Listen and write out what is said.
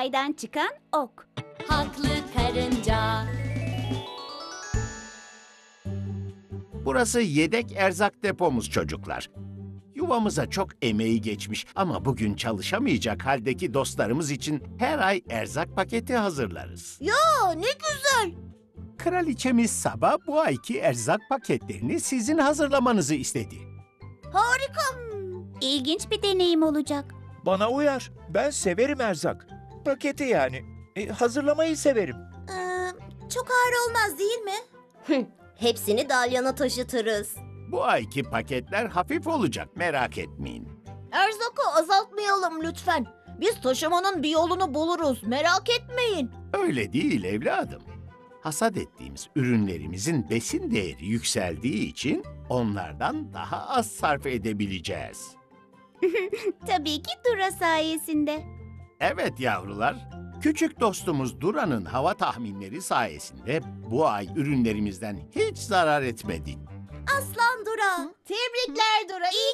yaydan çıkan ok. Haklı karınca. Burası yedek erzak depomuz çocuklar. Yuvamıza çok emeği geçmiş ama bugün çalışamayacak haldeki dostlarımız için her ay erzak paketi hazırlarız. Aa, ne güzel. Kraliçemiz Saba bu ayki erzak paketlerini sizin hazırlamanızı istedi. Harika. İlginç bir deneyim olacak. Bana uyar. Ben severim erzak. Paketi yani. Hazırlamayı severim. Çok ağır olmaz değil mi? Hepsini Dalyan'a taşıtırız. Bu ayki paketler hafif olacak, merak etmeyin. Erzakı azaltmayalım lütfen. Biz taşımanın bir yolunu buluruz. Merak etmeyin. Öyle değil evladım. Hasat ettiğimiz ürünlerimizin besin değeri yükseldiği için onlardan daha az sarf edebileceğiz. Tabii ki Dura sayesinde. Evet yavrular, küçük dostumuz Dura'nın hava tahminleri sayesinde bu ay ürünlerimizden hiç zarar etmedik. Aslan Dura. Tebrikler Dura. İyi